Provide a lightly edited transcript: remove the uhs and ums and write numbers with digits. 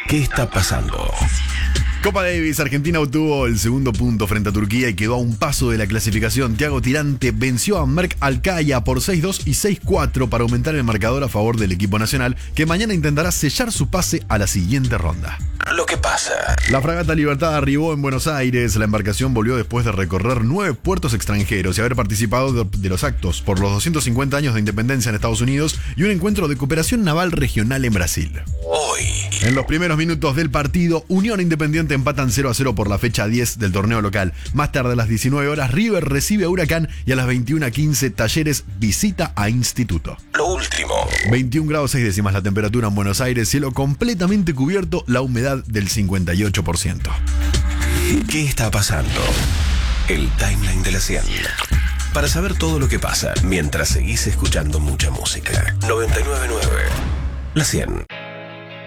¿Qué está pasando? Copa Davis, Argentina obtuvo el segundo punto frente a Turquía y quedó a un paso de la clasificación. Thiago Tirante venció a Merck Alcaya por 6-2 y 6-4 para aumentar el marcador a favor del equipo nacional, que mañana intentará sellar su pase a la siguiente ronda. Lo que pasa. La fragata Libertad arribó en Buenos Aires. La embarcación volvió después de recorrer 9 puertos extranjeros y haber participado de los actos por los 250 años de independencia en Estados Unidos y un encuentro de cooperación naval regional en Brasil. Hoy. En los primeros minutos del partido, Unión e Independiente empatan 0-0 por la fecha 10 del torneo local. Más tarde, a las 19 horas, River recibe a Huracán y a las 21:15, Talleres visita a Instituto. Lo último. 21 grados 6 décimas la temperatura en Buenos Aires, cielo completamente cubierto, la humedad del 58%. ¿Qué está pasando? El timeline de la 100. Para saber todo lo que pasa mientras seguís escuchando mucha música. 99.9. La 100.